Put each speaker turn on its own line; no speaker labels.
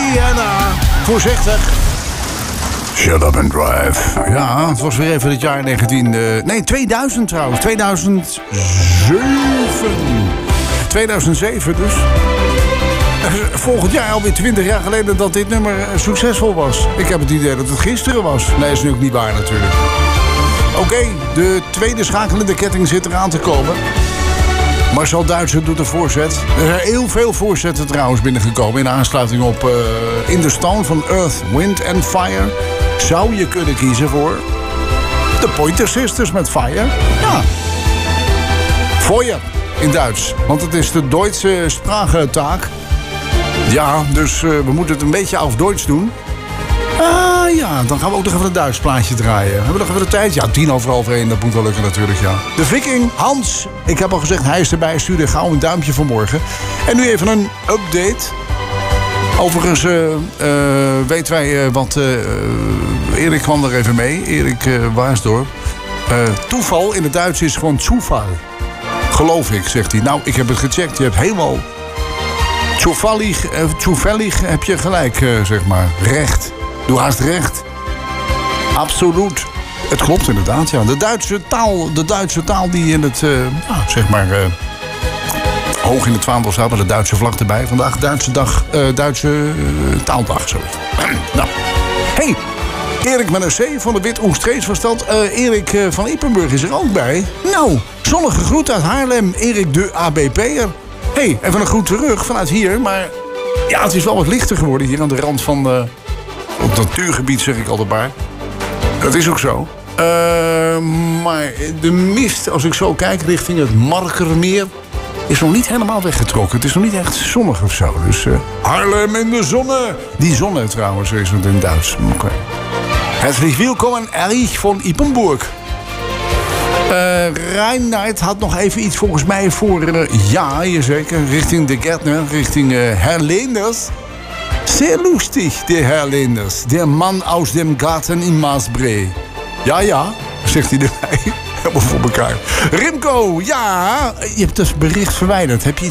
Rihanna. Voorzichtig. Shut up and drive. Ja, het was weer even het jaar 2000 trouwens. 2007 dus. Volgend jaar alweer 20 jaar geleden dat dit nummer succesvol was. Ik heb het idee dat het gisteren was. Nee, dat is nu ook niet waar natuurlijk. Oké, de tweede schakelende ketting zit eraan te komen. Marcel Duitser doet een voorzet. Er zijn heel veel voorzetten trouwens binnengekomen in aansluiting op In the Stone van Earth, Wind and Fire. Zou je kunnen kiezen voor de Pointer Sisters met Fire? Ja. Feuer in Duits, want het is de Duitse sprachtaak. Ja, dus we moeten het een beetje auf Duits doen. Ja, dan gaan we ook nog even een Duits plaatje draaien. Hebben we nog even de tijd? Ja, 1:10 over half 1, dat moet wel lukken natuurlijk, ja. De Viking, Hans. Ik heb al gezegd, hij is erbij. Stuurde gauw een duimpje voor morgen. En nu even een update. Overigens weten wij wat... Erik kwam er even mee. Erik Waarsdorp. Toeval in het Duits is gewoon Zufall. Geloof ik, zegt hij. Nou, ik heb het gecheckt. Je hebt helemaal... Zufällig heb je gelijk, zeg maar. Recht. Doe haast recht. Absoluut. Het klopt inderdaad, ja. De Duitse taal die in het, hoog in het vaandel staat, met de Duitse vlag erbij. Vandaag Duitse taaldag, zoiets. Nou, hey, Erik met een C van de Wit Oestrees verstand. Erik van Ippenburg is er ook bij. Nou, zonnige groet uit Haarlem. Erik de ABP'er. Hey, even een groet terug vanuit hier, maar ja, het is wel wat lichter geworden hier aan de rand van op het natuurgebied, zeg ik altijd maar. Dat is ook zo. Maar de mist, als ik zo kijk richting het Markermeer, is nog niet helemaal weggetrokken. Het is nog niet echt zonnig of zo. Dus Haarlem in de zonne. Die zonne trouwens is het in Duits. Okay. Herzlich willkommen, Erich van Ippenburg. Reinhard had nog even iets volgens mij voor... ja, zeker. Richting de Gärtner, richting Herr Leenders. Sehr lustig, der Herr Leenders. Der Mann aus dem Garten in Maasbree. Ja, zegt hij erbij. Helemaal voor elkaar. Rimco, ja, je hebt het bericht verwijderd. Heb je